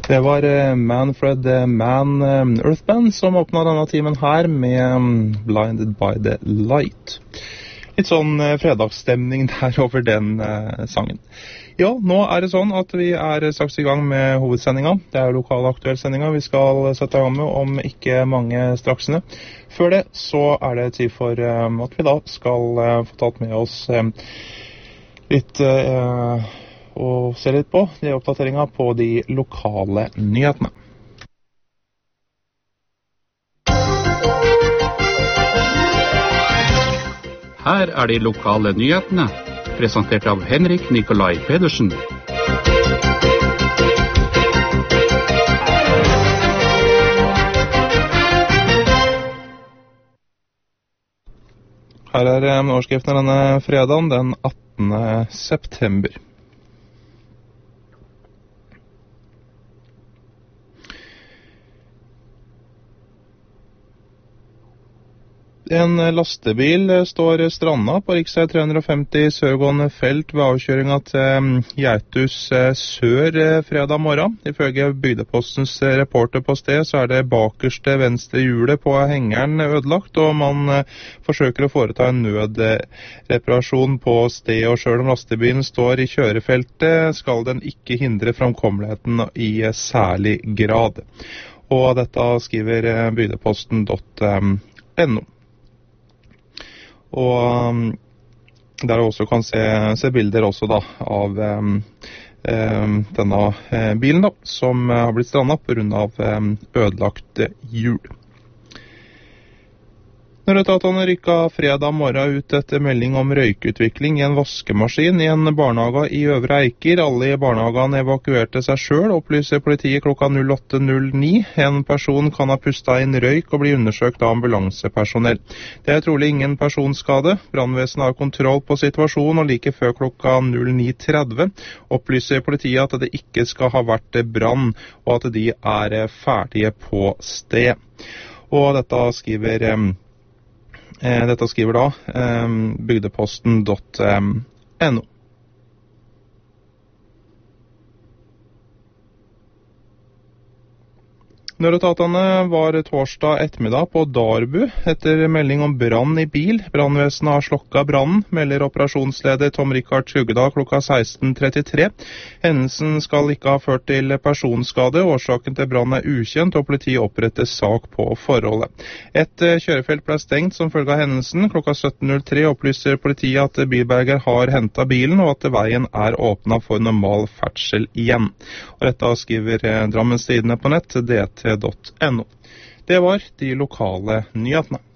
Det var Manfred Mann Earth Band som åpnet denne timen her med Blinded by the Light. Litt sånn fredagsstemning der over den sangen. Ja, nå det sånn at vi straks I gang med hovedsendinga. Det lokale aktuellsendinga vi skal sette I gang med om ikke mange straksene. Før det så det tid for at vi da skal få tatt med oss litt og se litt på de oppdateringa på de lokale nyhetene. Her de lokale nyhetene, presentert av Henrik Nikolai Pedersen. Her overskriften denne fredagen, den 18. september. En lastebil står stranda på riksvei 350 sørgående felt ved avkjøringa til Gjertus sør fredag morgen. Ifølge Bygdepostens reporter på sted så det bakerste venstre hjulet på hengeren ødelagt, og man forsøker å foreta en nødreparasjon på sted, og selv om lastebilen står I kjørefeltet, skal den ikke hindre framkommeligheten I særlig grad. Og dette skriver bygdeposten.no. Og der også kan se bilder også da av denne bilen da, som har blitt strandet på grunn av ødelagt hjul. Nødetatene rykket fredag morgen ut etter melding om røykutvikling I en vaskemaskin I en barnehage I Øvre Eiker. Alle I barnehagen evakuerte seg selv, opplyser politiet klokka 08.09. En person kan ha pustet inn røyk og bli undersøkt av ambulansepersonell. Det trolig ingen personskade. Brannvesenet har kontroll på situasjonen, og like før klokka 09.30 opplyser politiet at det ikke skal ha vært brann, og at de ferdige på sted. Og dette skriver da bygdeposten.no. Nødetatene var torsdag ettermiddag på Darbu etter melding om brann I bil. Brannvesenet har slokket brannen, melder operasjonsleder Tom Rikard Skugedal klokka 16.33. Hendelsen skal ikke ha ført til personskade. Årsaken til brannen ukjent, og politiet oppretter sak på forholdet. Et kjørefelt ble stengt som følge av hendelsen. Klokka 17.03 opplyser politiet at bilberger har hentet bilen, og at veien åpnet for normal ferdsel igjen. Og dette skriver Drammens Tidende på nett, dt.no. Det var de lokale nyhetene.